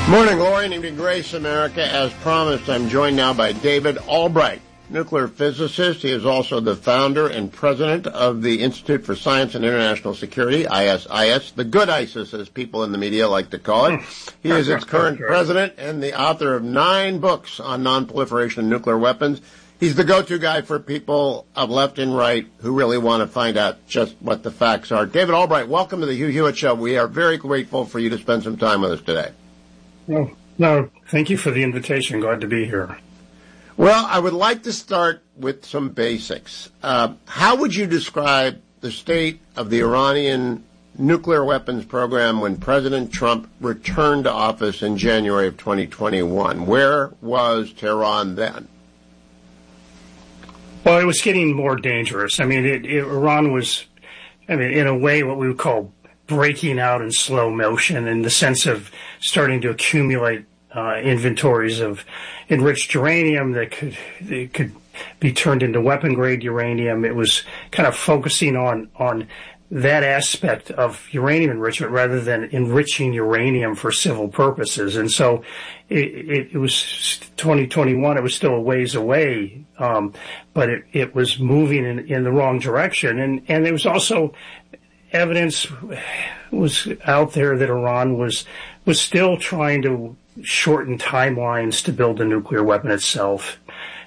Morning, Glory, and evening, Grace, America. As promised, I'm joined now by David Albright, nuclear physicist. He is also the founder and president of the Institute for Science and International Security, ISIS, the good ISIS, as people in the media like to call it. He is its current president and the author of 9 books on nonproliferation and nuclear weapons. He's the go-to guy for people of left and right who really want to find out just what the facts are. David Albright, welcome to the Hugh Hewitt Show. We are very grateful for you to spend some time with us today. Well, no, thank you for the invitation. Glad to be here. Well, I would like to start with some basics. How would you describe the state of the Iranian nuclear weapons program when President Trump returned to office in January of 2021? Where was Tehran then? Well, it was getting more dangerous. I mean, Iran was, in a way, what we would call breaking out in slow motion, in the sense of starting to accumulate inventories of enriched uranium that could be turned into weapon-grade uranium. It was kind of focusing on that aspect of uranium enrichment rather than enriching uranium for civil purposes. And so it was 2021. It was still a ways away, but it was moving in the wrong direction. And there was also evidence was out there that Iran was still trying to shorten timelines to build a nuclear weapon itself.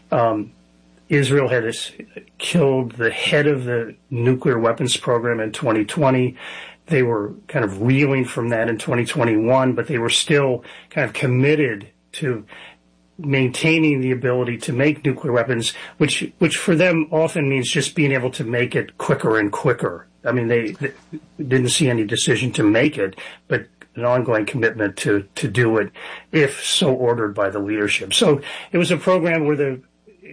Israel had killed the head of the nuclear weapons program in 2020. They were kind of reeling from that in 2021, but they were still kind of committed to maintaining the ability to make nuclear weapons, which for them often means just being able to make it quicker and quicker. I mean, they didn't see any decision to make it, but an ongoing commitment to do it if so ordered by the leadership. So it was a program where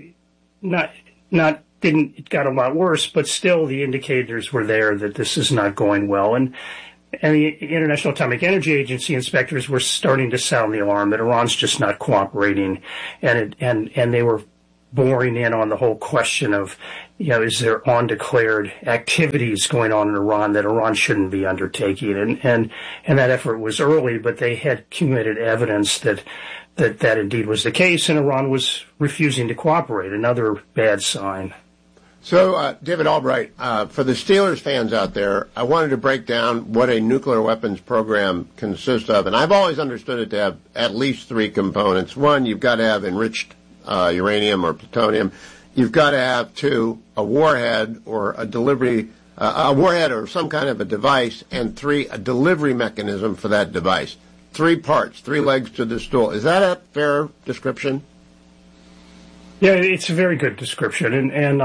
it got a lot worse, but still the indicators were there that this is not going well. And the International Atomic Energy Agency inspectors were starting to sound the alarm that Iran's just not cooperating, and they were boring in on the whole question of, is there undeclared activities going on in Iran that Iran shouldn't be undertaking? And that effort was early, but they had accumulated evidence that indeed was the case, and Iran was refusing to cooperate, another bad sign. So, David Albright, for the Steelers fans out there, I wanted to break down what a nuclear weapons program consists of, and I've always understood it to have at least 3 components. 1, you've got to have enriched uranium or plutonium. You've got to have 2, a warhead or a delivery, a warhead or some kind of a device, and 3, a delivery mechanism for that device. 3 parts, 3 legs to the stool. Is that a fair description? Yeah, it's a very good description, and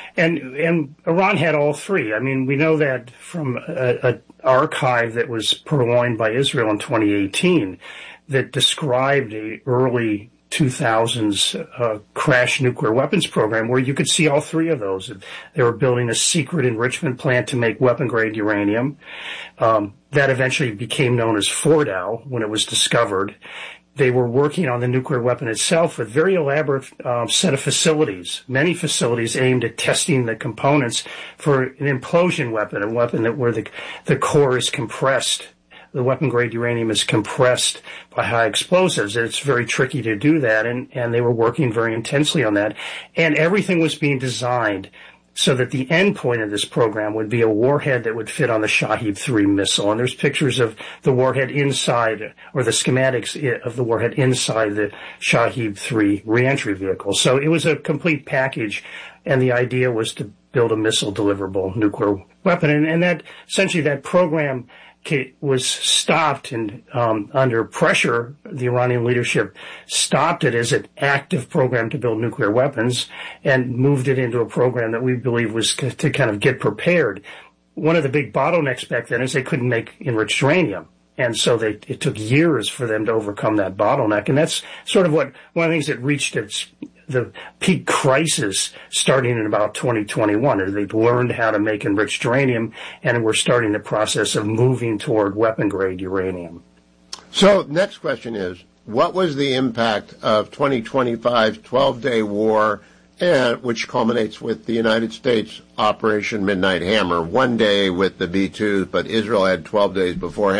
Iran had all 3. I mean, we know that from an archive that was purloined by Israel in 2018 that described a early 2000s crash nuclear weapons program where you could see all 3 of those. They were building a secret enrichment plant to make weapon-grade uranium. That eventually became known as Fordow when it was discovered. They were working on the nuclear weapon itself with very elaborate set of facilities, many facilities aimed at testing the components for an implosion weapon, a weapon where the core is compressed. The weapon-grade uranium is compressed by high explosives, and it's very tricky to do that, and they were working very intensely on that. And everything was being designed so that the end point of this program would be a warhead that would fit on the Shahid-3 missile. And there's pictures of the warhead inside, or the schematics of the warhead inside the Shahid-3 reentry vehicle. So it was a complete package, and the idea was to build a missile-deliverable nuclear weapon. And that, essentially, that program was stopped, and under pressure, the Iranian leadership stopped it as an active program to build nuclear weapons and moved it into a program that we believe was to kind of get prepared. One of the big bottlenecks back then is they couldn't make enriched uranium. And so it took years for them to overcome that bottleneck. And that's sort of one of the things that reached the peak crisis starting in about 2021. They've learned how to make enriched uranium, and we're starting the process of moving toward weapon-grade uranium. So next question is, what was the impact of 2025's 12-day war, which culminates with the United States Operation Midnight Hammer, 1 day with the B-2s, but Israel had 12 days beforehand.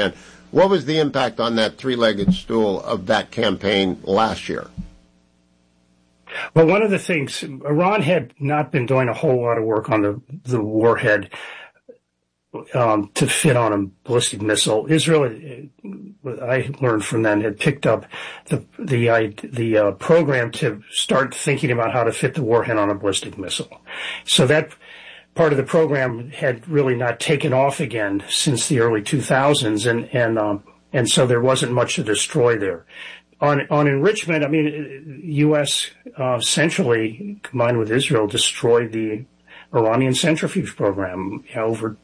What was the impact on that three-legged stool of that campaign last year? Well, one of the things, Iran had not been doing a whole lot of work on the warhead to fit on a ballistic missile. Israel, I learned from them, had picked up the program to start thinking about how to fit the warhead on a ballistic missile. So that part of the program had really not taken off again since the early 2000s, and so there wasn't much to destroy there. On enrichment, I mean, U.S. Essentially, combined with Israel, destroyed the Iranian centrifuge program. Over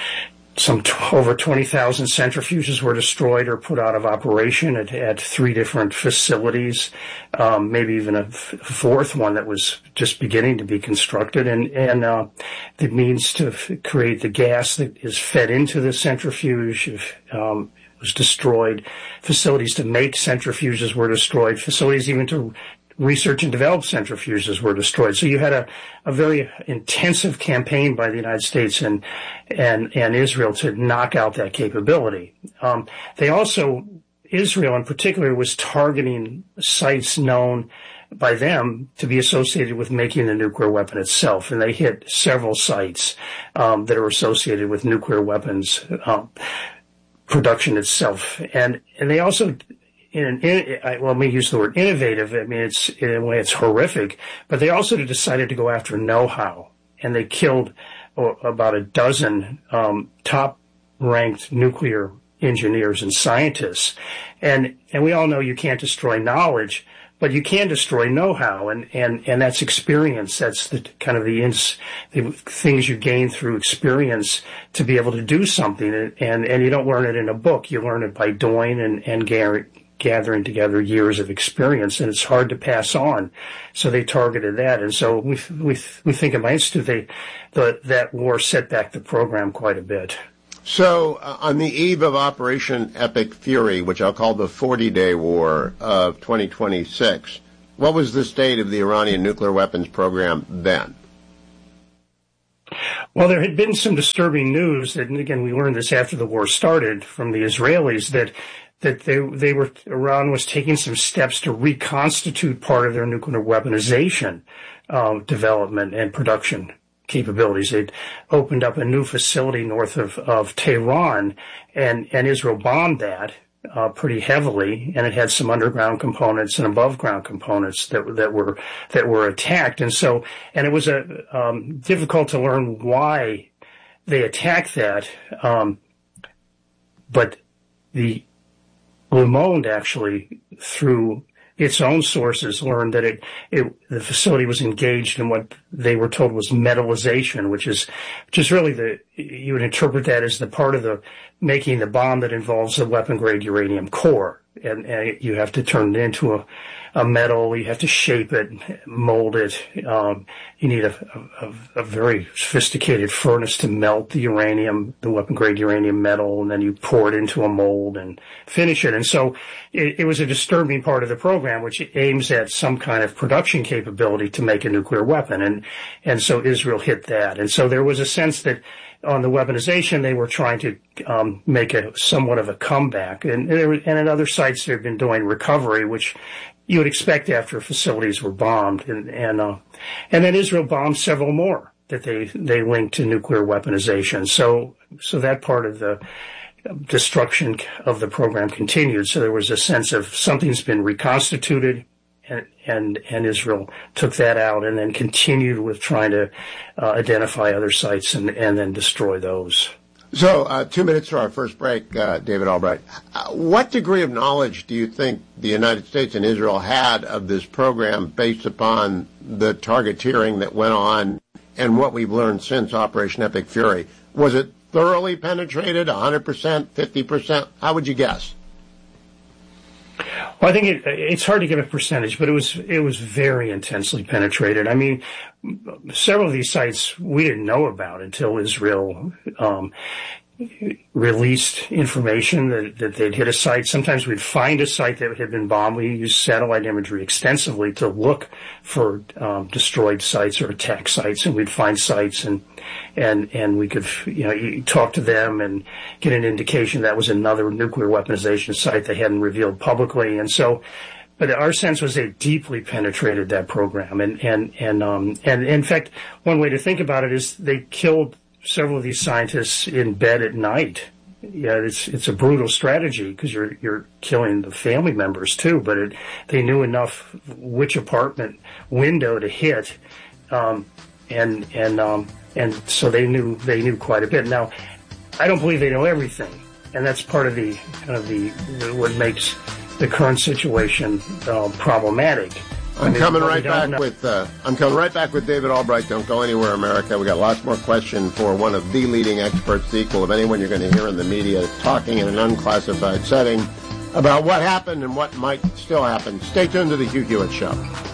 20,000 centrifuges were destroyed or put out of operation at three different facilities, maybe even a fourth one that was just beginning to be constructed. And the means to create the gas that is fed into the centrifuge was destroyed. Facilities to make centrifuges were destroyed. Facilities even to research and develop centrifuges were destroyed. So you had a very intensive campaign by the United States and Israel to knock out that capability. They also, Israel in particular, was targeting sites known by them to be associated with making the nuclear weapon itself. And they hit several sites that are associated with nuclear weapons production itself. And they also, let me use the word innovative. I mean, it's, in a way, it's horrific, but they also decided to go after know-how, and they killed about a dozen top-ranked nuclear engineers and scientists. And we all know you can't destroy knowledge, but you can destroy know-how, and that's experience. That's the kind of the things you gain through experience to be able to do something, and you don't learn it in a book. You learn it by doing and gathering together years of experience, and it's hard to pass on. So they targeted that, and so we think at my institute that war set back the program quite a bit. So on the eve of Operation Epic Fury, which I'll call the 40-day war of 2026, what was the state of the Iranian nuclear weapons program then? Well, there had been some disturbing news that, and again, we learned this after the war started from the Israelis, that Iran was taking some steps to reconstitute part of their nuclear weaponization development and production capabilities. They'd opened up a new facility north of Tehran, and Israel bombed that pretty heavily, and it had some underground components and above ground components that were attacked. And it was difficult to learn why they attacked that, but the Le Monde actually, through its own sources, learned that the facility was engaged in what they were told was metallization, which is really you would interpret that as the part of the making the bomb that involves a weapon grade uranium core, and you have to turn it into a metal. You have to shape it, mold it. You need a very sophisticated furnace to melt the uranium, the weapon grade uranium metal, and then you pour it into a mold and finish it. And so it was a disturbing part of the program, which aims at some kind of production capability to make a nuclear weapon. And so Israel hit that. And so there was a sense that on the weaponization, they were trying to make a somewhat of a comeback. And at other sites, they've been doing recovery, which you would expect after facilities were bombed. And then Israel bombed several more that they linked to nuclear weaponization. So that part of the destruction of the program continued. So there was a sense of something's been reconstituted, and Israel took that out and then continued with trying to identify other sites and then destroy those. So 2 minutes to our first break, David Albright. What degree of knowledge do you think the United States and Israel had of this program based upon the targeteering that went on and what we've learned since Operation Epic Fury? Was it thoroughly penetrated, 100%, 50%? How would you guess? Well, I think it's hard to give a percentage, but it was very intensely penetrated. I mean, several of these sites we didn't know about until Israel released information that they'd hit a site. Sometimes we'd find a site that had been bombed. We used satellite imagery extensively to look for destroyed sites or attack sites, and we'd find sites and we could talk to them and get an indication that was another nuclear weaponization site they hadn't revealed publicly. And so, but our sense was they deeply penetrated that program. And in fact, one way to think about it is they killed several of these scientists in bed at night. Yeah, it's a brutal strategy because you're killing the family members too. But they knew enough which apartment window to hit, and so they knew quite a bit. Now, I don't believe they know everything, and that's part of the what makes the current situation problematic. I'm coming right back with David Albright. Don't go anywhere, America. We got lots more questions for one of the leading experts, the equal of anyone you're going to hear in the media, talking in an unclassified setting about what happened and what might still happen. Stay tuned to the Hugh Hewitt Show.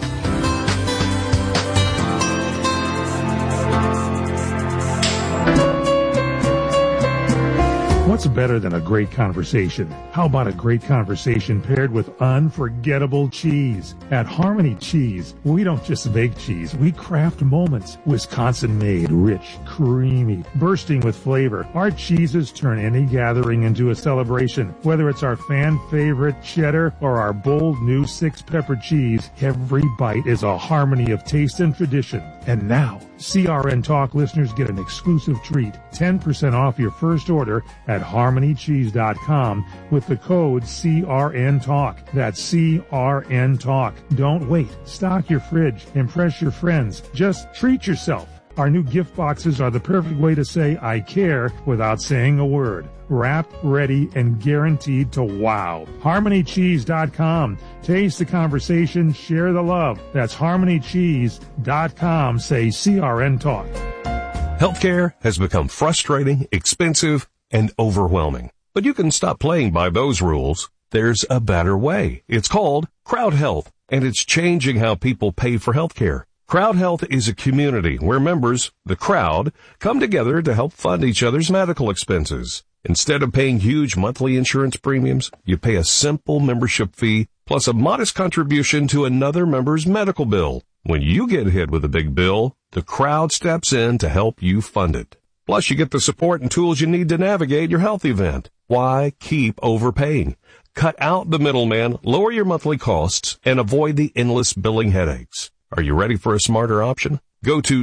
What's better than a great conversation? How about a great conversation paired with unforgettable cheese? At Harmony Cheese, we don't just make cheese, we craft moments. Wisconsin-made, rich, creamy, bursting with flavor. Our cheeses turn any gathering into a celebration. Whether it's our fan-favorite cheddar or our bold new 6-pepper cheese, every bite is a harmony of taste and tradition. And now, CRN Talk listeners get an exclusive treat, 10% off your first order at harmonycheese.com with the code CRN Talk. That's CRN Talk. Don't wait. Stock your fridge. Impress your friends. Just treat yourself. Our new gift boxes are the perfect way to say I care without saying a word. Wrapped, ready, and guaranteed to wow. HarmonyCheese.com. Taste the conversation, share the love. That's HarmonyCheese.com. Say CRN Talk. Healthcare has become frustrating, expensive, and overwhelming. But you can stop playing by those rules. There's a better way. It's called Crowd Health, and it's changing how people pay for healthcare. Crowd Health is a community where members, the crowd, come together to help fund each other's medical expenses. Instead of paying huge monthly insurance premiums, you pay a simple membership fee plus a modest contribution to another member's medical bill. When you get hit with a big bill, the crowd steps in to help you fund it. Plus, you get the support and tools you need to navigate your health event. Why keep overpaying? Cut out the middleman, lower your monthly costs, and avoid the endless billing headaches. Are you ready for a smarter option? Go to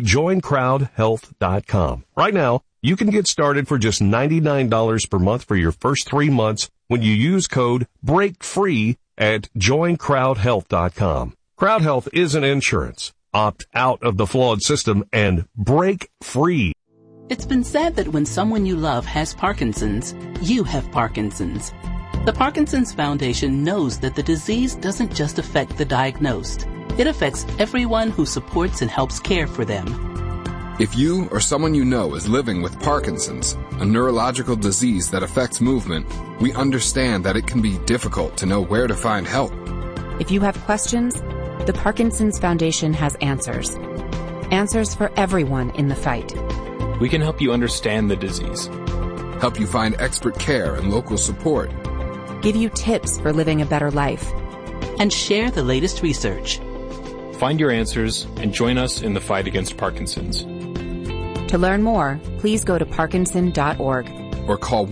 joincrowdhealth.com. Right now, you can get started for just $99 per month for your first 3 months when you use code BREAKFREE at joincrowdhealth.com. Crowd Health isn't insurance. Opt out of the flawed system and break free. It's been said that when someone you love has Parkinson's, you have Parkinson's. The Parkinson's Foundation knows that the disease doesn't just affect the diagnosed. It affects everyone who supports and helps care for them. If you or someone you know is living with Parkinson's, a neurological disease that affects movement, we understand that it can be difficult to know where to find help. If you have questions, the Parkinson's Foundation has answers. Answers for everyone in the fight. We can help you understand the disease, help you find expert care and local support, give you tips for living a better life, and share the latest research. Find your answers and join us in the fight against Parkinson's. To learn more, please go to parkinson.org or call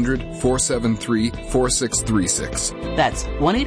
1-800-473-4636. That's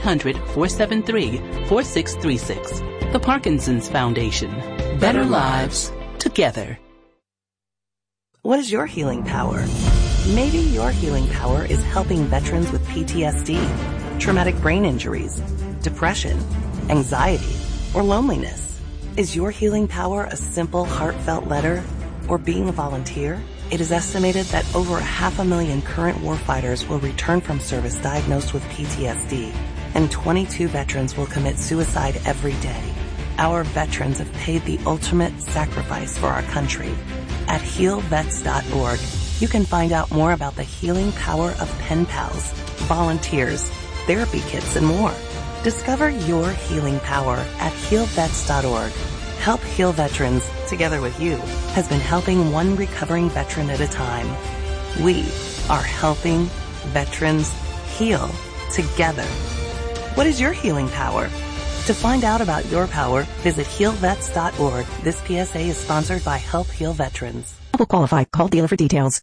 1-800-473-4636. The Parkinson's Foundation. Better lives together. What is your healing power? Maybe your healing power is helping veterans with PTSD, traumatic brain injuries, depression, anxiety, or loneliness. Is your healing power a simple, heartfelt letter or being a volunteer? It is estimated that over 500,000 current warfighters will return from service diagnosed with PTSD, and 22 veterans will commit suicide every day. Our veterans have paid the ultimate sacrifice for our country. At healvets.org, you can find out more about the healing power of pen pals, volunteers, therapy kits, and more. Discover your healing power at healvets.org. Help Heal Veterans, together with you, has been helping one recovering veteran at a time. We are helping veterans heal together. What is your healing power? To find out about your power, visit healvets.org. This PSA is sponsored by Help Heal Veterans. Will qualify. Call dealer for details.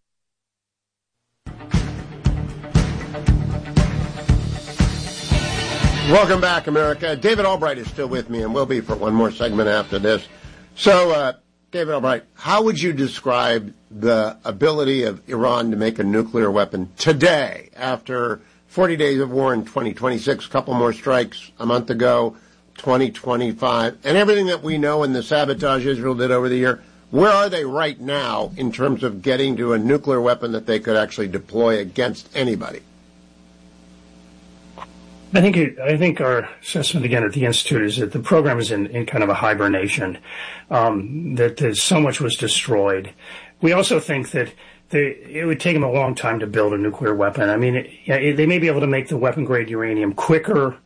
Welcome back, America. David Albright is still with me and will be for one more segment after this. So, David Albright, how would you describe the ability of Iran to make a nuclear weapon today after 40 days of war in 2026, a couple more strikes a month ago, 2025, and everything that we know and the sabotage Israel did over the year? Where are they right now in terms of getting to a nuclear weapon that they could actually deploy against anybody? I think our assessment again at the Institute is that the program is in kind of a hibernation, that so much was destroyed. We also think that it would take them a long time to build a nuclear weapon. I mean, they may be able to make the weapon-grade uranium quicker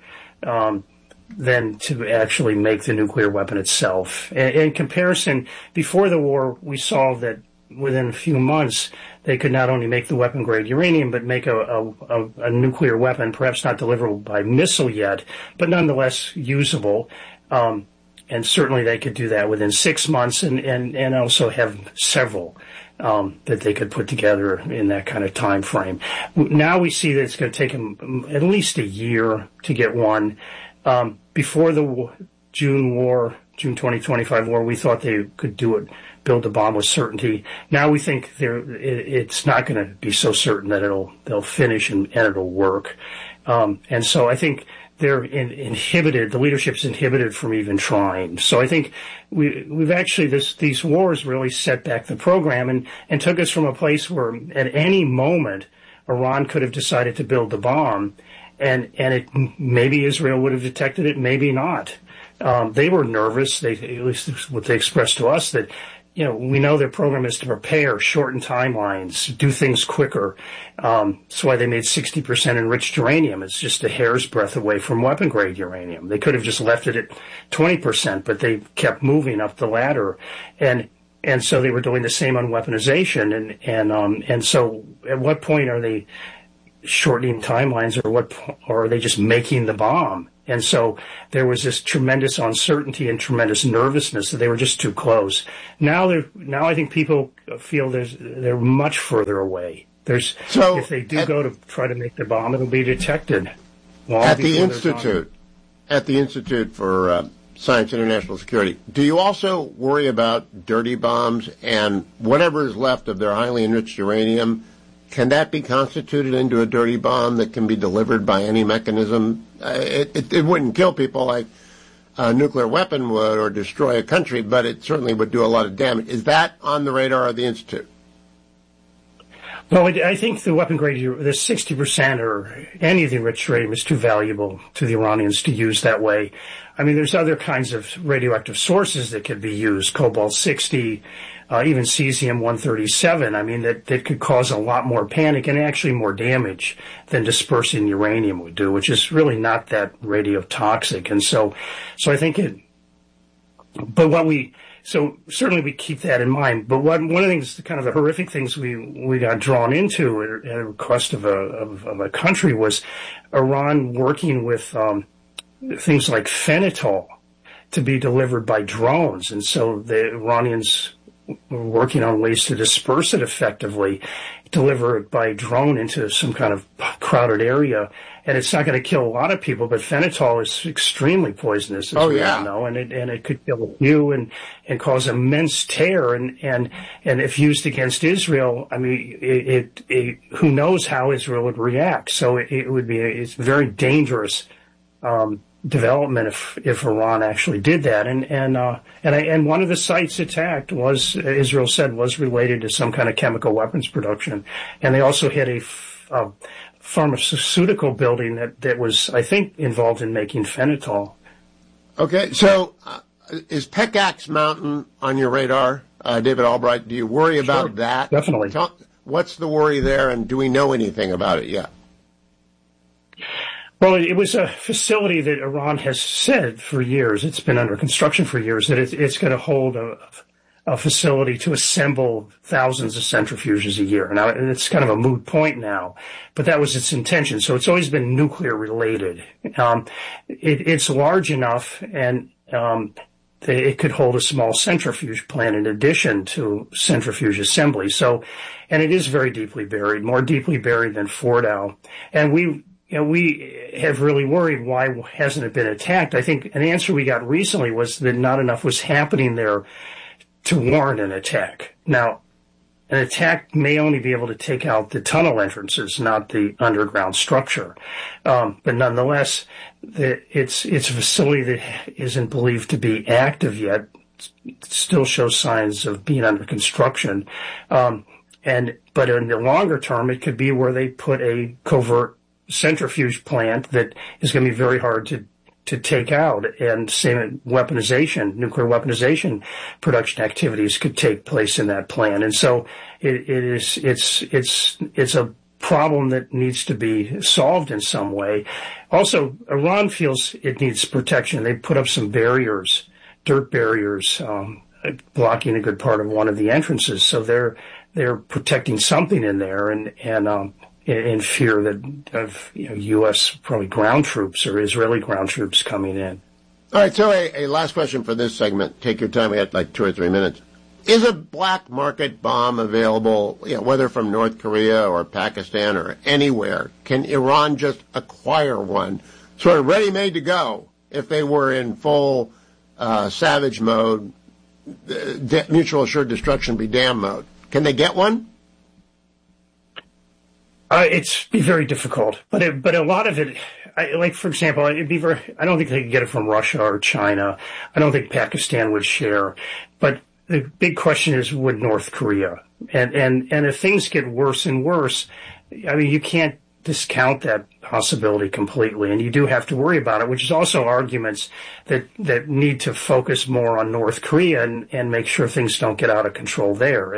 than to actually make the nuclear weapon itself. In comparison, before the war, we saw that within a few months, they could not only make the weapon-grade uranium, but make a nuclear weapon, perhaps not deliverable by missile yet, but nonetheless usable. And certainly they could do that within 6 months and also have several that they could put together in that kind of time frame. Now we see that it's going to take them at least a year to get one. Before the June 2025 war, we thought they could do it, build the bomb with certainty. Now we think it's not going to be so certain that they'll finish and it'll work. And so I think they're inhibited. The leadership's inhibited from even trying. So I think we've actually these wars really set back the program and took us from a place where at any moment Iran could have decided to build the bomb, and maybe Israel would have detected it, maybe not. They were nervous. At least what they expressed to us, that we know their program is to prepare, shorten timelines, do things quicker. That's why they made 60% enriched uranium. It's just a hair's breadth away from weapon-grade uranium. They could have just left it at 20%, but they kept moving up the ladder. And so they were doing the same on weaponization. And so at what point are they shortening timelines, or are they just making the bomb? And so there was this tremendous uncertainty and tremendous nervousness that they were just too close. Now I think people feel they're much further away. If they do go to try to make the bomb, it'll be detected. At the Institute for Science and International Security, do you also worry about dirty bombs and whatever is left of their highly enriched uranium? Can that be constituted into a dirty bomb that can be delivered by any mechanism? It wouldn't kill people like a nuclear weapon would or destroy a country, but it certainly would do a lot of damage. Is that on the radar of the Institute? Well, I think the weapon grade, the 60% or any of the enriched uranium is too valuable to the Iranians to use that way. I mean, there's other kinds of radioactive sources that could be used, cobalt-60, even cesium-137. I mean, that could cause a lot more panic and actually more damage than dispersing uranium would do, which is really not that radiotoxic. And so I think so certainly we keep that in mind. But one of the things, kind of the horrific things we got drawn into at a request of a country was Iran working with things like phenol to be delivered by drones. And so the Iranians were working on ways to disperse it effectively, deliver it by drone into some kind of crowded area. And it's not going to kill a lot of people, but phenol is extremely poisonous, as we know, and it could kill you and cause immense tear. And if used against Israel, I mean, who knows how Israel would react? So it's very dangerous development if Iran actually did that. And one of the sites attacked was, Israel said, was related to some kind of chemical weapons production. And they also hit a pharmaceutical building that was, I think, involved in making phenol. Okay, so is Pickaxe Mountain on your radar, David Albright? Do you worry about that? Definitely. What's the worry there, and do we know anything about it yet? Well, it was a facility that Iran has said for years, it's been under construction for years, that it's going to hold a facility to assemble thousands of centrifuges a year. Now, it's kind of a moot point now, but that was its intention. So it's always been nuclear related. It's large enough, and it could hold a small centrifuge plant in addition to centrifuge assembly. So, and it is very deeply buried, more deeply buried than Fort Al. And we have really worried, why hasn't it been attacked? I think an answer we got recently was that not enough was happening there to warrant an attack. Now, an attack may only be able to take out the tunnel entrances, not the underground structure. But nonetheless, it's a facility that isn't believed to be active yet. It still shows signs of being under construction. But in the longer term, it could be where they put a covert centrifuge plant that is going to be very hard to take out, and same weaponization, nuclear weaponization production activities could take place in that plant. And so it's a problem that needs to be solved in some way. Also, Iran feels it needs protection. They put up some barriers, dirt barriers, blocking a good part of one of the entrances. So they're protecting something in there, and in fear of U.S. probably ground troops or Israeli ground troops coming in. All right, so a last question for this segment. Take your time. We have like 2 or 3 minutes. Is a black market bomb available, whether from North Korea or Pakistan or anywhere? Can Iran just acquire one, sort of ready-made to go, if they were in full savage mode, mutual assured destruction be damned mode? Can they get one? It's be very difficult, but a lot of it, like for example, I don't think they could get it from Russia or China. I don't think Pakistan would share, but the big question is, would North Korea? And if things get worse and worse, I mean, you can't discount that possibility completely, and you do have to worry about it, which is also arguments that need to focus more on North Korea and make sure things don't get out of control there.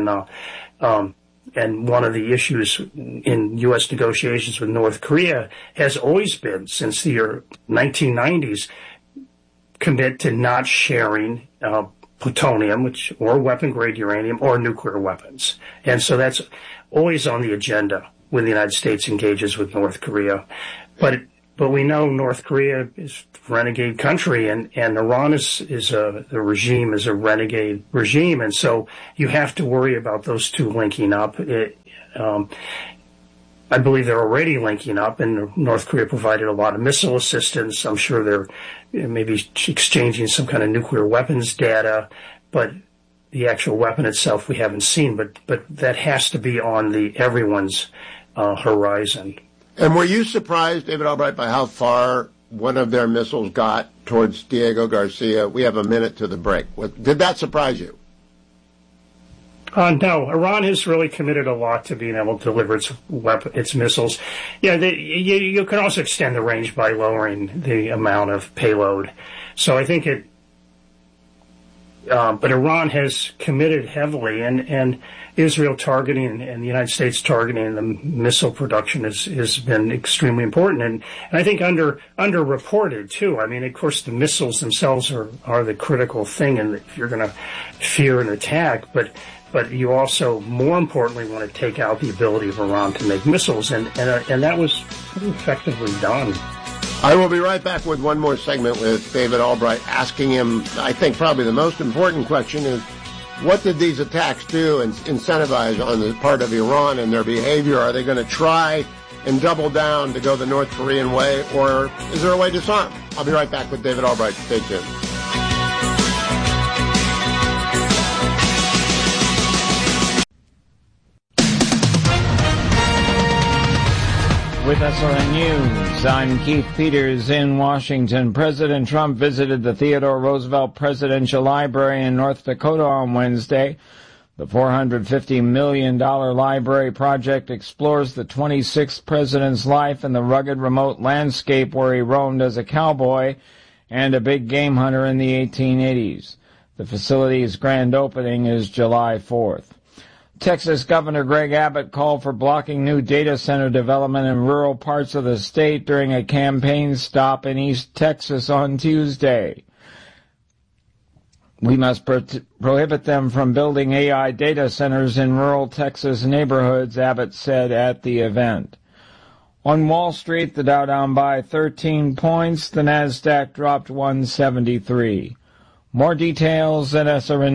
And one of the issues in U.S. negotiations with North Korea has always been, since the year 1990s, commit to not sharing plutonium, or weapon-grade uranium, or nuclear weapons. And so that's always on the agenda when the United States engages with North Korea. But we know North Korea is a renegade country, and Iran the regime is a renegade regime, and so you have to worry about those two linking up. I believe they're already linking up, and North Korea provided a lot of missile assistance. I'm sure they're maybe exchanging some kind of nuclear weapons data, but the actual weapon itself we haven't seen. But that has to be on everyone's horizon. And were you surprised, David Albright, by how far one of their missiles got towards Diego Garcia? We have a minute to the break. Did that surprise you? No. Iran has really committed a lot to being able to deliver its missiles. Yeah, you can also extend the range by lowering the amount of payload. So I think but Iran has committed heavily, and Israel targeting and the United States targeting the missile production has been extremely important, and I think underreported too. I mean, of course, the missiles themselves are the critical thing, and if you're going to fear an attack, but you also, more importantly, want to take out the ability of Iran to make missiles, and that was pretty effectively done. I will be right back with one more segment with David Albright, asking him, I think probably the most important question is, what did these attacks do and incentivize on the part of Iran and their behavior? Are they going to try and double down to go the North Korean way, or is there a way to disarm? I'll be right back with David Albright. Stay tuned. With SRN News, I'm Keith Peters in Washington. President Trump visited the Theodore Roosevelt Presidential Library in North Dakota on Wednesday. The $450 million library project explores the 26th president's life in the rugged, remote landscape where he roamed as a cowboy and a big game hunter in the 1880s. The facility's grand opening is July 4th. Texas Governor Greg Abbott called for blocking new data center development in rural parts of the state during a campaign stop in East Texas on Tuesday. We must prohibit them from building AI data centers in rural Texas neighborhoods, Abbott said at the event. On Wall Street, the Dow down by 13 points, the Nasdaq dropped 173. More details at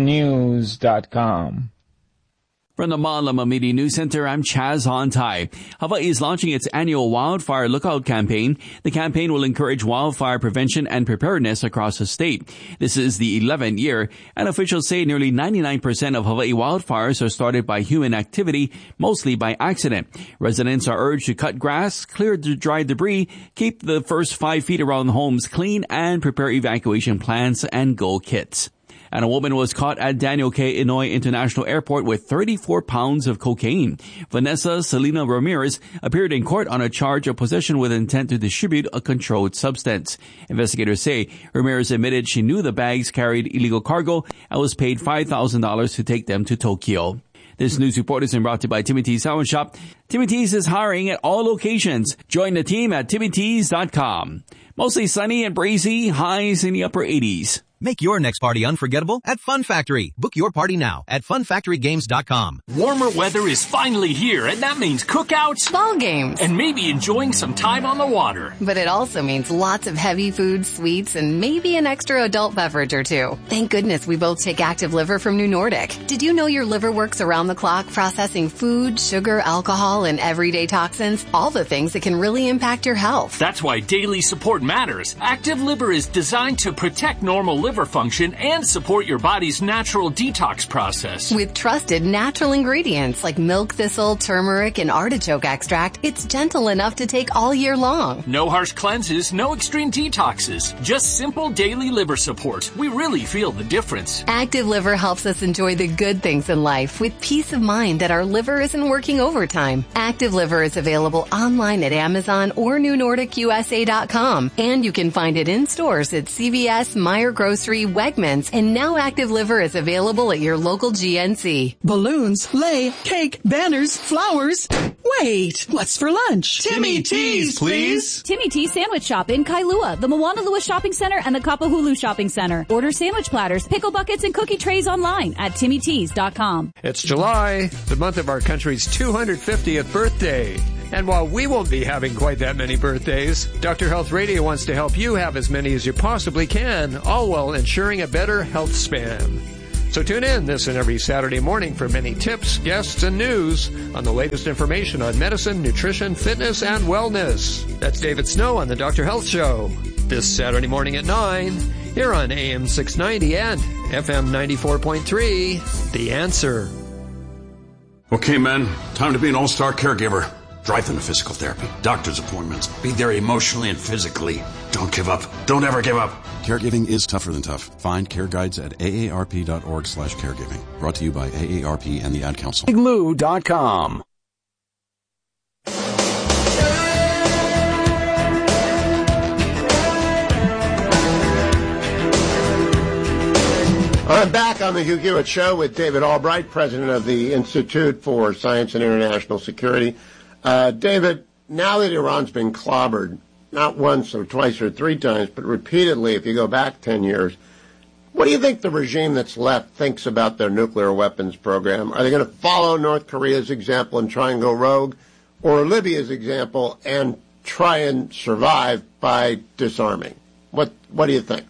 srnnews.com. From the Malamamidi News Center, I'm Chaz Hontai. Hawaii is launching its annual Wildfire Lookout campaign. The campaign will encourage wildfire prevention and preparedness across the state. This is the 11th year, and officials say nearly 99% of Hawaii wildfires are started by human activity, mostly by accident. Residents are urged to cut grass, clear dry debris, keep the first 5 feet around homes clean, and prepare evacuation plans and go kits. And a woman was caught at Daniel K. Inouye International Airport with 34 pounds of cocaine. Vanessa Selena Ramirez appeared in court on a charge of possession with intent to distribute a controlled substance. Investigators say Ramirez admitted she knew the bags carried illegal cargo and was paid $5,000 to take them to Tokyo. This news report is brought to you by Timmy T's Sandwich Shop. Timmy T's is hiring at all locations. Join the team at TimmyT's.com. Mostly sunny and breezy, highs in the upper 80s. Make your next party unforgettable at Fun Factory. Book your party now at funfactorygames.com. Warmer weather is finally here, and that means cookouts, ball games, and maybe enjoying some time on the water. But it also means lots of heavy food, sweets, and maybe an extra adult beverage or two. Thank goodness we both take Active Liver from New Nordic. Did you know your liver works around the clock processing food, sugar, alcohol, and everyday toxins? All the things that can really impact your health. That's why daily support matters. Active Liver is designed to protect normal liver function and support your body's natural detox process. With trusted natural ingredients like milk thistle, turmeric, and artichoke extract, it's gentle enough to take all year long. No harsh cleanses, no extreme detoxes, just simple daily liver support. We really feel the difference. Active Liver helps us enjoy the good things in life with peace of mind that our liver isn't working overtime. Active Liver is available online at Amazon or NewNordicUSA.com, and you can find it in stores at CVS, Meijer Grocery, Wegmans, and now Active Liver is available at your local GNC. Balloons, lei, cake, banners, flowers. Wait, what's for lunch? Timmy T's, please. Timmy T's Sandwich Shop in Kailua, the Moanalua Shopping Center, and the Kapahulu Shopping Center. Order sandwich platters, pickle buckets, and cookie trays online at TimmyT's.com. It's July, the month of our country's 250th birthday. And while we won't be having quite that many birthdays, Dr. Health Radio wants to help you have as many as you possibly can, all while ensuring a better health span. So tune in this and every Saturday morning for many tips, guests, and news on the latest information on medicine, nutrition, fitness, and wellness. That's David Snow on the Dr. Health Show. This Saturday morning at 9, here on AM 690 and FM 94.3, The Answer. Okay, men, time to be an all-star caregiver. Drive them to physical therapy, doctor's appointments. Be there emotionally and physically. Don't give up. Don't ever give up. Caregiving is tougher than tough. Find care guides at aarp.org/caregiving. Brought to you by AARP and the Ad Council. Igloo.com. I'm back on the Hugh Hewitt Show with David Albright, president of the Institute for Science and International Security. David, now that Iran's been clobbered, not once or twice or three times, but repeatedly, if you go back 10 years, what do you think the regime that's left thinks about their nuclear weapons program? Are they going to follow North Korea's example and try and go rogue, or Libya's example and try and survive by disarming? What do you think?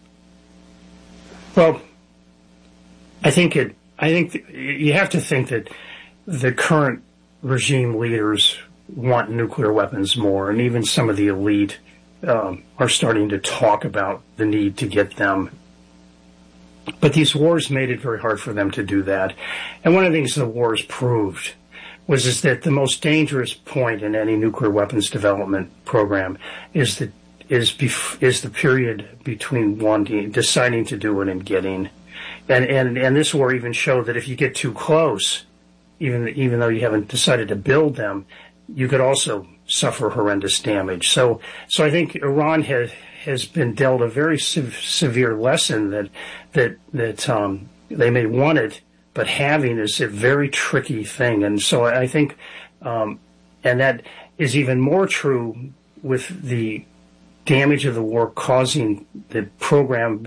Well, I think you have to think that the current regime leaders want nuclear weapons more, and even some of the elite are starting to talk about the need to get them. But these wars made it very hard for them to do that. And one of the things the wars proved is that the most dangerous point in any nuclear weapons development program is the period between deciding to do it and getting. And this war even showed that if you get too close, even though you haven't decided to build them, you could also suffer horrendous damage. So I think Iran has been dealt a very severe lesson that they may want it, but having is a very tricky thing. And so I think, and that is even more true with the damage of the war causing the program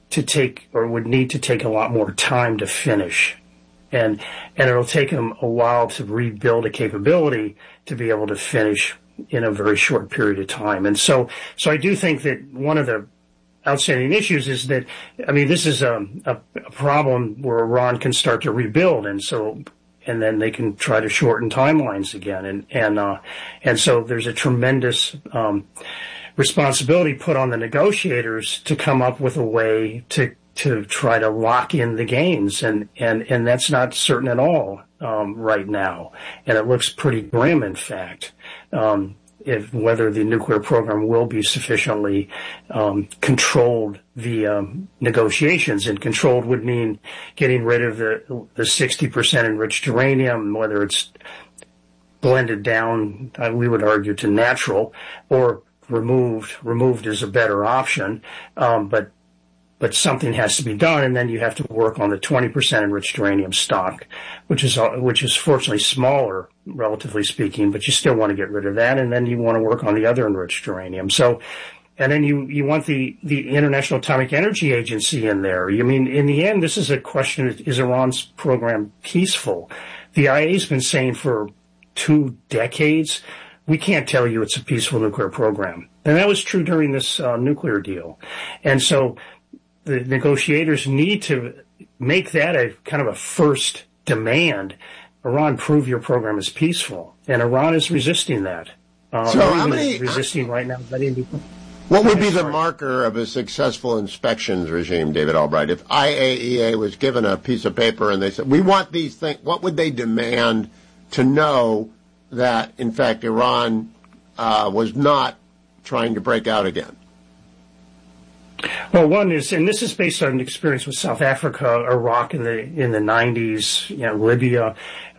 would need to take a lot more time to finish. And it'll take them a while to rebuild a capability to be able to finish in a very short period of time. And so I do think that one of the outstanding issues is that, I mean, this is a problem where Iran can start to rebuild, and then they can try to shorten timelines again. And so there's a tremendous responsibility put on the negotiators to come up with a way to try to lock in the gains, and that's not certain at all right now, and it looks pretty grim, in fact, whether the nuclear program will be sufficiently controlled via negotiations. And controlled would mean getting rid of the 60% enriched uranium, whether it's blended down, we would argue, to natural, or removed. Removed is a better option, but something has to be done, and then you have to work on the 20% enriched uranium stock, which is fortunately smaller, relatively speaking, but you still want to get rid of that, and then you want to work on the other enriched uranium. So, and then you want the International Atomic Energy Agency in there. I mean, in the end, this is a question: is Iran's program peaceful? The IAEA's been saying for 2 decades, we can't tell you it's a peaceful nuclear program, and that was true during this nuclear deal, and so the negotiators need to make that a kind of a first demand. Iran, prove your program is peaceful, and Iran is resisting that. Resisting right now? What would be the marker of a successful inspections regime, David Albright? If IAEA was given a piece of paper and they said, we want these things, what would they demand to know that, in fact, Iran was not trying to break out again? Well, one is, and this is based on experience with South Africa, Iraq in the 90s, Libya.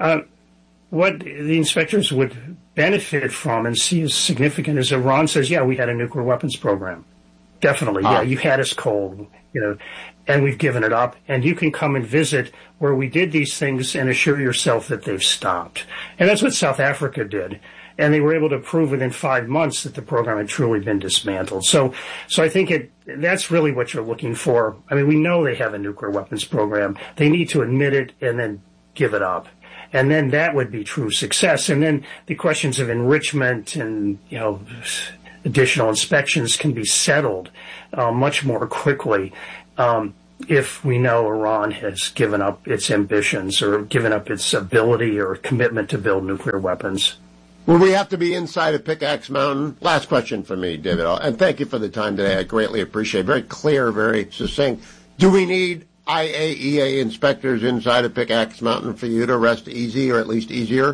What the inspectors would benefit from and see as significant is Iran says, yeah, we had a nuclear weapons program. Definitely. Yeah, you had us cold, and we've given it up. And you can come and visit where we did these things and assure yourself that they've stopped. And that's what South Africa did. And they were able to prove within 5 months that the program had truly been dismantled. So I think that's really what you're looking for. I mean, we know they have a nuclear weapons program. They need to admit it and then give it up. And then that would be true success. And then the questions of enrichment and, additional inspections can be settled much more quickly if we know Iran has given up its ambitions or given up its ability or commitment to build nuclear weapons. Will we have to be inside of Pickaxe Mountain? Last question for me, David. And thank you for the time today. I greatly appreciate it. Very clear, very succinct. Do we need IAEA inspectors inside of Pickaxe Mountain for you to rest easy, or at least easier?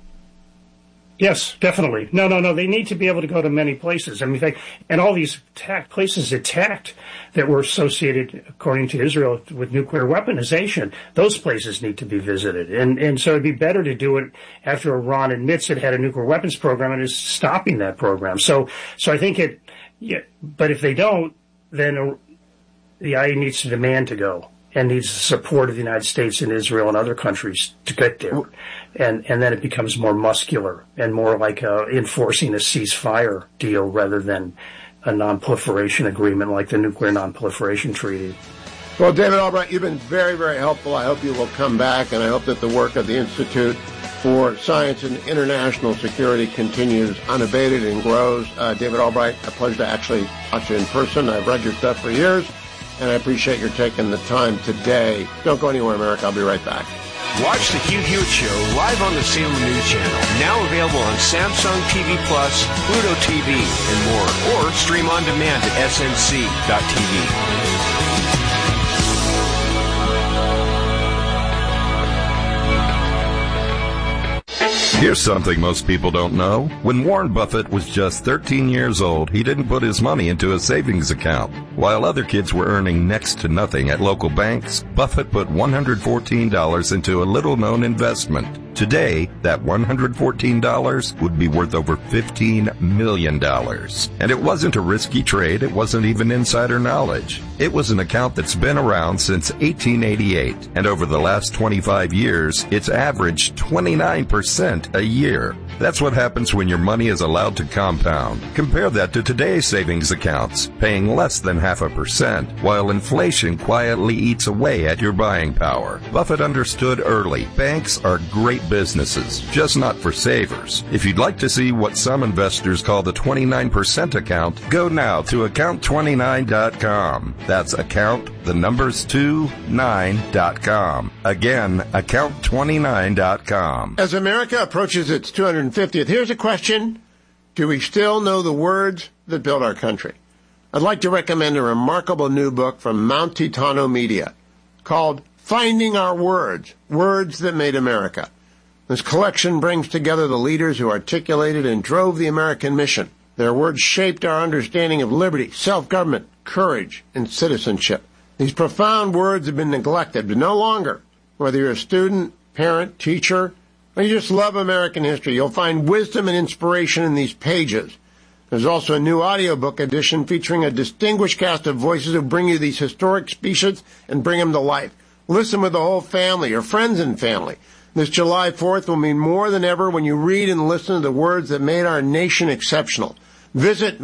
Yes, definitely. No. They need to be able to go to many places. I mean, and all these places attacked that were associated, according to Israel, with nuclear weaponization, those places need to be visited. And so it'd be better to do it after Iran admits it had a nuclear weapons program and is stopping that program. So I think but if they don't, then the IAEA needs to demand to go and needs the support of the United States and Israel and other countries to get there. And then it becomes more muscular and more like enforcing a ceasefire deal rather than a non-proliferation agreement like the Nuclear Non-Proliferation Treaty. Well, David Albright, you've been very, very helpful. I hope you will come back, and I hope that the work of the Institute for Science and International Security continues unabated and grows. David Albright, a pleasure to actually talk to you in person. I've read your stuff for years, and I appreciate your taking the time today. Don't go anywhere, America. I'll be right back. Watch the Hugh Hewitt Show live on the Salem News Channel. Now available on Samsung TV Plus, Pluto TV, and more. Or stream on demand at snc.tv. Here's something most people don't know. When Warren Buffett was just 13 years old, he didn't put his money into a savings account. While other kids were earning next to nothing at local banks, Buffett put $114 into a little-known investment. Today, that $114 would be worth over $15 million. And it wasn't a risky trade. It wasn't even insider knowledge. It was an account that's been around since 1888. And over the last 25 years, it's averaged 29% a year. That's what happens when your money is allowed to compound. Compare that to today's savings accounts, paying less than 0.5%, while inflation quietly eats away at your buying power. Buffett understood early, banks are great businesses, just not for savers. If you'd like to see what some investors call the 29% account, go now to account29.com. That's account, the numbers 29.com. Again, account29.com. As America approaches its 250th, here's a question. Do we still know the words that built our country? I'd like to recommend a remarkable new book from Mount Titano Media called Finding Our Words, Words That Made America. This collection brings together the leaders who articulated and drove the American mission. Their words shaped our understanding of liberty, self-government, courage, and citizenship. These profound words have been neglected, but no longer. Whether you're a student, parent, teacher, or you just love American history, you'll find wisdom and inspiration in these pages. There's also a new audiobook edition featuring a distinguished cast of voices who bring you these historic speeches and bring them to life. Listen with the whole family, your friends and family. This July 4th will mean more than ever when you read and listen to the words that made our nation exceptional. Visit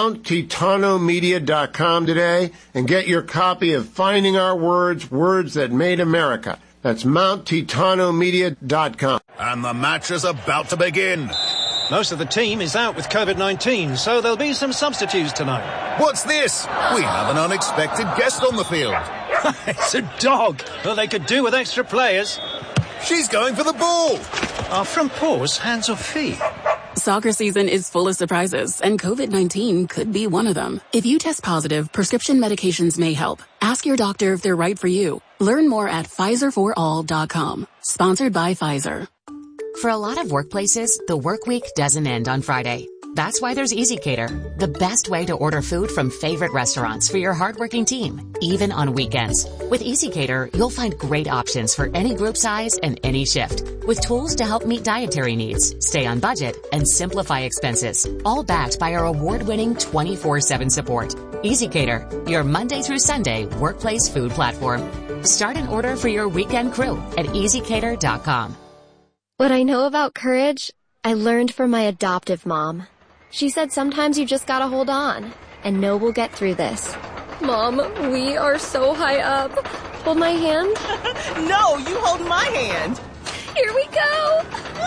MountTitanoMedia.com today and get your copy of Finding Our Words, Words That Made America. That's MountTitanoMedia.com. And the match is about to begin. Most of the team is out with COVID-19, so there'll be some substitutes tonight. What's this? We have an unexpected guest on the field. It's a dog. Well, they could do with extra players. She's going for the ball. Are front paws hands or feet? Soccer season is full of surprises, and COVID-19 could be one of them. If you test positive, prescription medications may help. Ask your doctor if they're right for you. Learn more at PfizerForAll.com. Sponsored by Pfizer. For a lot of workplaces, the work week doesn't end on Friday. That's why there's EasyCater, the best way to order food from favorite restaurants for your hardworking team, even on weekends. With EasyCater, you'll find great options for any group size and any shift, with tools to help meet dietary needs, stay on budget, and simplify expenses, all backed by our award-winning 24/7 support. EasyCater, your Monday through Sunday workplace food platform. Start an order for your weekend crew at EasyCater.com. What I know about courage, I learned from my adoptive mom. She said sometimes you just gotta hold on, and know we'll get through this. Mom, we are so high up. Hold my hand. No, you hold my hand. Here we go.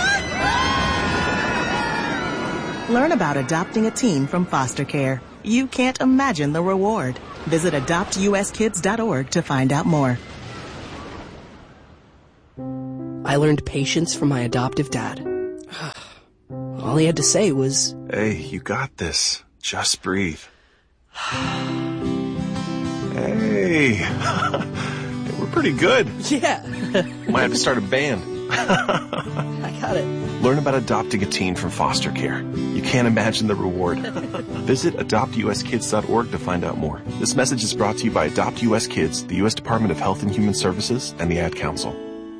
Learn about adopting a teen from foster care. You can't imagine the reward. Visit adoptuskids.org to find out more. I learned patience from my adoptive dad. All he had to say was, "Hey, you got this. Just breathe." Hey, we're pretty good. Yeah. Might have to start a band. I got it. Learn about adopting a teen from foster care. You can't imagine the reward. Visit adoptuskids.org to find out more. This message is brought to you by Adopt US Kids, the U.S. Department of Health and Human Services, and the Ad Council.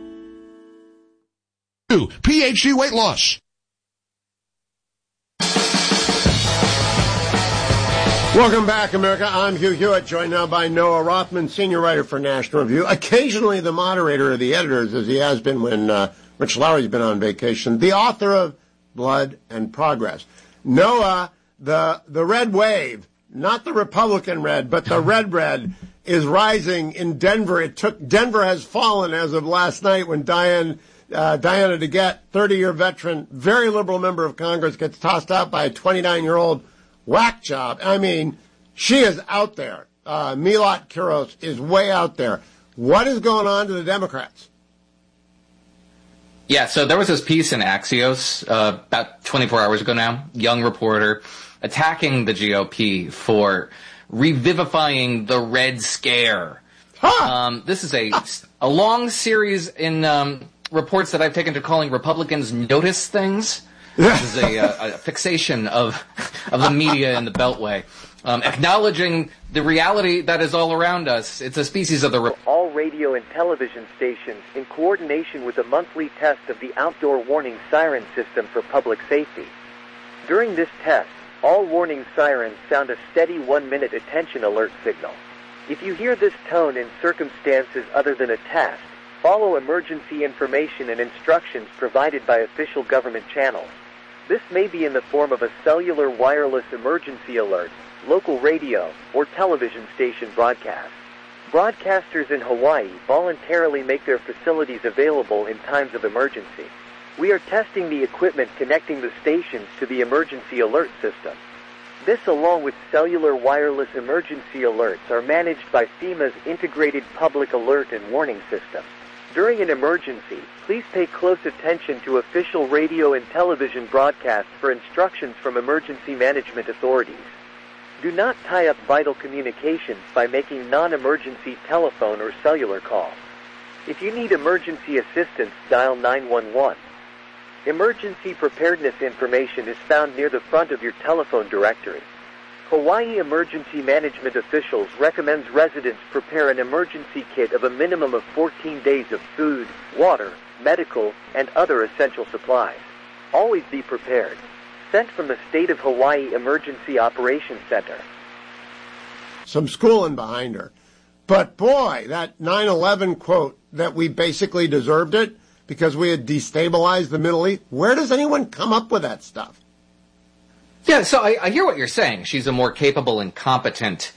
PhD weight loss. Welcome back, America. I'm Hugh Hewitt, joined now by Noah Rothman, senior writer for National Review, occasionally the moderator of the editors, as he has been when Rich Lowry's been on vacation, the author of Blood and Progress. Noah, the red wave, not the Republican red, but the red, is rising in Denver. Denver has fallen as of last night when Diana DeGette, 30-year veteran, very liberal member of Congress, gets tossed out by a 29-year-old whack job. I mean, she is out there. Milot Kiros is way out there. What is going on to the Democrats? Yeah, so there was this piece in Axios about 24 hours ago now, young reporter, attacking the GOP for revivifying the Red Scare. This is a long series in reports that I've taken to calling Republicans notice things. This is a fixation of the media in the Beltway, acknowledging the reality that is all around us. It's a species of the... All radio and television stations in coordination with a monthly test of the outdoor warning siren system for public safety. During this test, all warning sirens sound a steady 1-minute attention alert signal. If you hear this tone in circumstances other than a test, follow emergency information and instructions provided by official government channels. This may be in the form of a cellular wireless emergency alert, local radio, or television station broadcast. Broadcasters in Hawaii voluntarily make their facilities available in times of emergency. We are testing the equipment connecting the stations to the emergency alert system. This, along with cellular wireless emergency alerts, are managed by FEMA's Integrated Public Alert and Warning System. During an emergency, please pay close attention to official radio and television broadcasts for instructions from emergency management authorities. Do not tie up vital communications by making non-emergency telephone or cellular calls. If you need emergency assistance, dial 911. Emergency preparedness information is found near the front of your telephone directory. Hawaii Emergency Management officials recommends residents prepare an emergency kit of a minimum of 14 days of food, water, medical, and other essential supplies. Always be prepared. Sent from the State of Hawaii Emergency Operations Center. Some schooling behind her. But boy, that 9/11 quote that we basically deserved it because we had destabilized the Middle East, where does anyone come up with that stuff? Yeah, so I hear what you're saying. She's a more capable and competent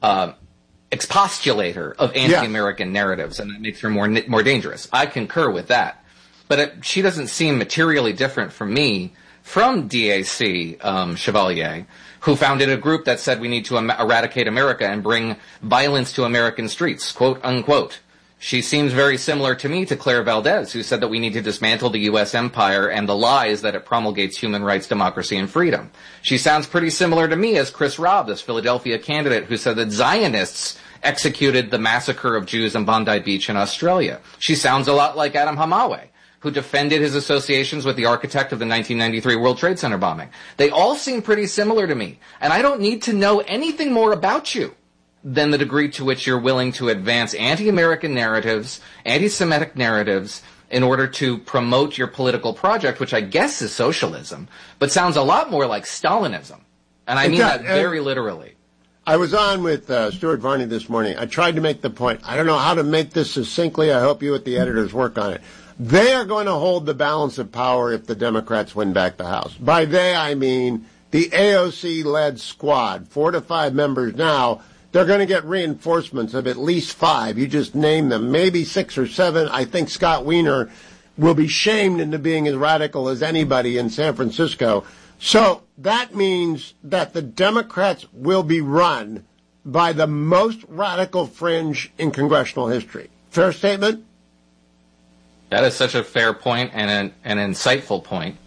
expostulator of anti-American narratives, and that makes her more dangerous. I concur with that. But she doesn't seem materially different from me, from DAC Chevalier, who founded a group that said we need to eradicate America and bring violence to American streets, quote unquote. She seems very similar to me to Claire Valdez, who said that we need to dismantle the U.S. empire and the lies that it promulgates human rights, democracy, and freedom. She sounds pretty similar to me as Chris Robb, this Philadelphia candidate who said that Zionists executed the massacre of Jews on Bondi Beach in Australia. She sounds a lot like Adam Hamawe, who defended his associations with the architect of the 1993 World Trade Center bombing. They all seem pretty similar to me, and I don't need to know anything more about you than the degree to which you're willing to advance anti-American narratives, anti-Semitic narratives, in order to promote your political project, which I guess is socialism, but sounds a lot more like Stalinism. And I mean that very literally. I was on with Stuart Varney this morning. I tried to make the point. I don't know how to make this succinctly. I hope you at the editors work on it. They are going to hold the balance of power if the Democrats win back the House. By they, I mean the AOC-led squad, 4 to 5 members now. They're going to get reinforcements of at least 5. You just name them, maybe 6 or 7. I think Scott Wiener will be shamed into being as radical as anybody in San Francisco. So that means that the Democrats will be run by the most radical fringe in congressional history. Fair statement? That is such a fair point and an insightful point.